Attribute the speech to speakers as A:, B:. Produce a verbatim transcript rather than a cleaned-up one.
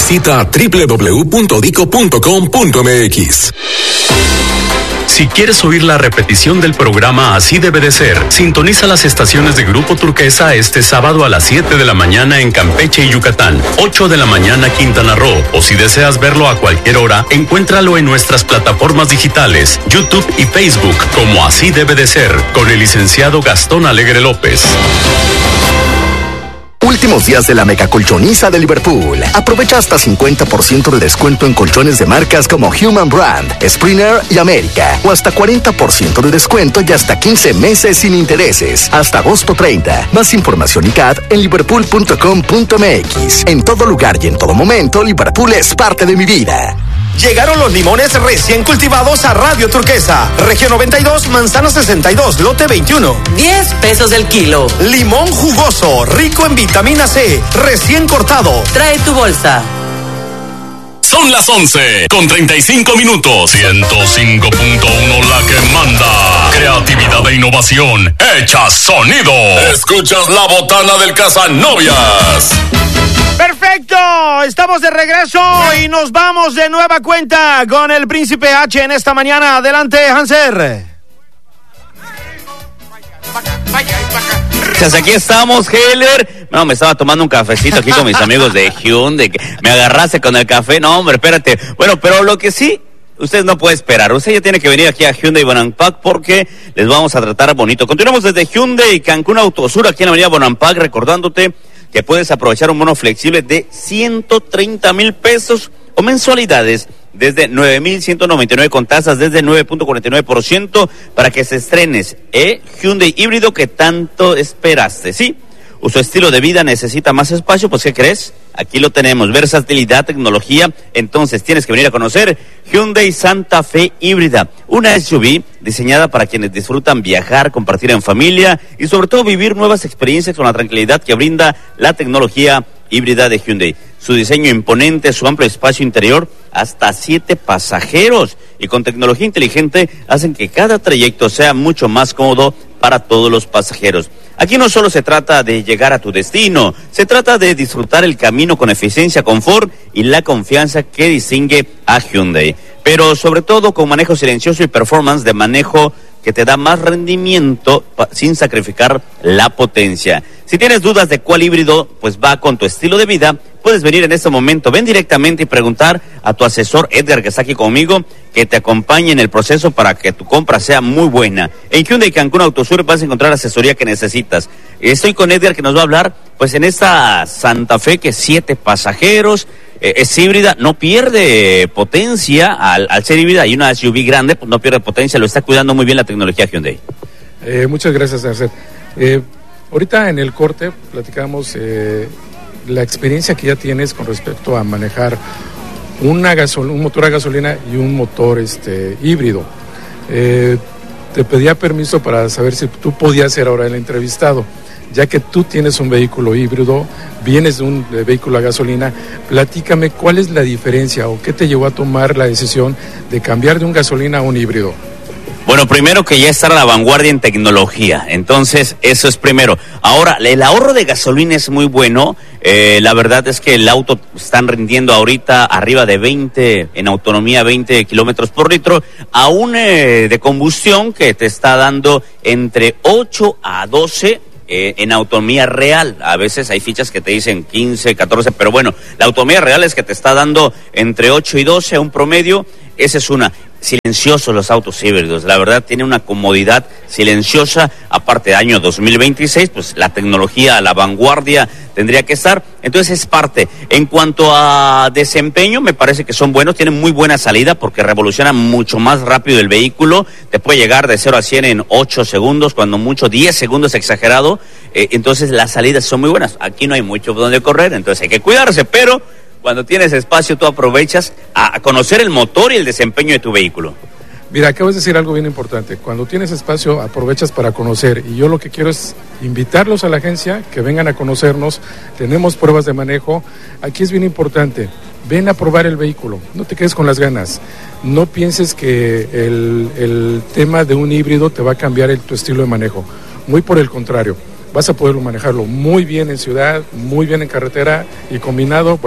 A: Visita doble u doble u doble u punto dico punto com punto eme equis.
B: Si quieres oír la repetición del programa Así Debe de Ser, sintoniza las estaciones de Grupo Turquesa este sábado a las siete de la mañana en Campeche y Yucatán, ocho de la mañana Quintana Roo, o si deseas verlo a cualquier hora, encuéntralo en nuestras plataformas digitales, YouTube y Facebook, como Así Debe de Ser, con el licenciado Gastón Alegre López.
C: Últimos días de la mega colchoniza de Liverpool. Aprovecha hasta cincuenta por ciento de descuento en colchones de marcas como Human Brand, Springer y América. O hasta cuarenta por ciento de descuento y hasta quince meses sin intereses. Hasta agosto treinta. Más información y C A D en liverpool punto com punto eme equis. En todo lugar y en todo momento, Liverpool es parte de mi vida.
D: Llegaron los limones recién cultivados a Radio Turquesa. Región noventa y dos, manzana sesenta y dos, lote veintiuno.
E: diez pesos el kilo.
D: Limón jugoso, rico en vitamina C, recién cortado.
E: Trae tu bolsa.
B: Son las once con treinta y cinco minutos. ciento cinco punto uno la que manda. Creatividad e innovación. Hecha sonido. Escuchas la botana del Casanovias.
F: Perfecto, estamos de regreso y nos vamos de nueva cuenta con el Príncipe H en esta mañana. Adelante, Hanser.
G: Pues aquí estamos, Heller. No, me estaba tomando un cafecito aquí con mis amigos de Hyundai. Me agarraste con el café. No, hombre, espérate. Bueno, pero lo que sí, usted no puede esperar. Usted ya tiene que venir aquí a Hyundai Bonampak porque les vamos a tratar bonito. Continuamos desde Hyundai Cancún Autosur, aquí en la avenida Bonampak, recordándote que puedes aprovechar un bono flexible de ciento treinta mil pesos o mensualidades desde nueve mil ciento noventa y nueve con tasas desde nueve punto cuarenta y nueve por ciento para que se estrenes el Hyundai híbrido que tanto esperaste, ¿sí? O su estilo de vida necesita más espacio, pues ¿qué crees? Aquí lo tenemos, versatilidad, tecnología, entonces tienes que venir a conocer Hyundai Santa Fe híbrida, una S U V diseñada para quienes disfrutan viajar, compartir en familia y sobre todo vivir nuevas experiencias con la tranquilidad que brinda la tecnología híbrida de Hyundai. Su diseño imponente, su amplio espacio interior, hasta siete pasajeros y con tecnología inteligente hacen que cada trayecto sea mucho más cómodo para todos los pasajeros. Aquí no solo se trata de llegar a tu destino, se trata de disfrutar el camino con eficiencia, confort y la confianza que distingue a Hyundai. Pero sobre todo con manejo silencioso y performance de manejo que te da más rendimiento sin sacrificar la potencia. Si tienes dudas de cuál híbrido pues va con tu estilo de vida, puedes venir en este momento, ven directamente y preguntar a tu asesor Edgar, que está aquí conmigo, que te acompañe en el proceso para que tu compra sea muy buena. En Hyundai Cancún Autosur vas a encontrar asesoría que necesitas. Estoy con Edgar, que nos va a hablar pues en esta Santa Fe que siete pasajeros, eh, es híbrida, no pierde potencia al, al ser híbrida, y una S U V grande pues no pierde potencia, lo está cuidando muy bien la tecnología Hyundai.
H: Eh, muchas gracias, Arcet. Eh, ahorita en el corte platicamos eh, la experiencia que ya tienes con respecto a manejar una gasol- un motor a gasolina y un motor este híbrido. Eh, te pedía permiso para saber si tú podías ser ahora el entrevistado, ya que tú tienes un vehículo híbrido, vienes de un de vehículo a gasolina. Platícame cuál es la diferencia o qué te llevó a tomar la decisión de cambiar de un gasolina a un híbrido.
G: Bueno, primero que ya estar a la vanguardia en tecnología, entonces eso es primero. Ahora, el ahorro de gasolina es muy bueno, eh, la verdad es que el auto están rindiendo ahorita arriba de veinte, en autonomía veinte kilómetros por litro, a un eh, de combustión que te está dando entre ocho a doce eh, en autonomía real. A veces hay fichas que te dicen quince, catorce, pero bueno, la autonomía real es que te está dando entre ocho y doce, un promedio. Esa es una. Silenciosos los autos híbridos, la verdad tiene una comodidad silenciosa, aparte de año dos mil veintiséis, pues la tecnología a la vanguardia tendría que estar, entonces es parte. En cuanto a desempeño, me parece que son buenos, tienen muy buena salida porque revolucionan mucho más rápido el vehículo, te puede llegar de cero a cien en ocho segundos, cuando mucho diez segundos exagerado, eh, entonces las salidas son muy buenas. Aquí no hay mucho donde correr, entonces hay que cuidarse, pero cuando tienes espacio, tú aprovechas a conocer el motor y el desempeño de tu vehículo.
H: Mira, acabas de decir algo bien importante. Cuando tienes espacio, aprovechas para conocer. Y yo lo que quiero es invitarlos a la agencia, que vengan a conocernos. Tenemos pruebas de manejo. Aquí es bien importante. Ven a probar el vehículo. No te quedes con las ganas. No pienses que el, el tema de un híbrido te va a cambiar el, tu estilo de manejo. Muy por el contrario. Vas a poder manejarlo muy bien en ciudad, muy bien en carretera y combinado.